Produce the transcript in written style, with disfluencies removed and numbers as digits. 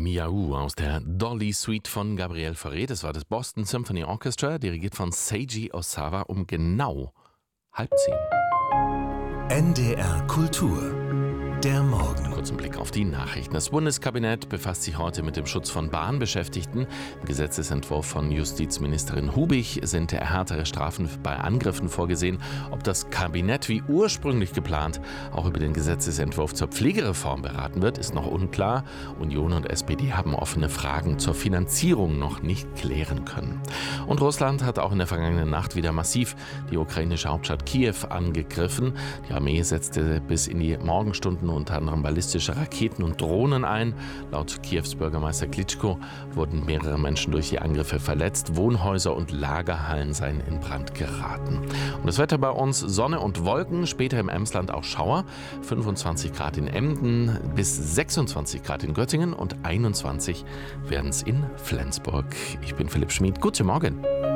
Miau aus der Dolly Suite von Gabriel Fauré. Das war das Boston Symphony Orchestra, dirigiert von Seiji Osawa um genau 9:30. NDR Kultur. Der Morgen. Kurzen Blick auf die Nachrichten. Das Bundeskabinett befasst sich heute mit dem Schutz von Bahnbeschäftigten. Im Gesetzesentwurf von Justizministerin Hubig sind härtere Strafen bei Angriffen vorgesehen. Ob das Kabinett wie ursprünglich geplant auch über den Gesetzesentwurf zur Pflegereform beraten wird, ist noch unklar. Union und SPD haben offene Fragen zur Finanzierung noch nicht klären können. Und Russland hat auch in der vergangenen Nacht wieder massiv die ukrainische Hauptstadt Kiew angegriffen. Die Armee setzte bis in die Morgenstunden unter anderem ballistische Raketen und Drohnen ein. Laut Kiews Bürgermeister Klitschko wurden mehrere Menschen durch die Angriffe verletzt. Wohnhäuser und Lagerhallen seien in Brand geraten. Und das Wetter bei uns: Sonne und Wolken, später im Emsland auch Schauer. 25 Grad in Emden, bis 26 Grad in Göttingen und 21 werden es in Flensburg. Ich bin Philipp Schmid. Guten Morgen.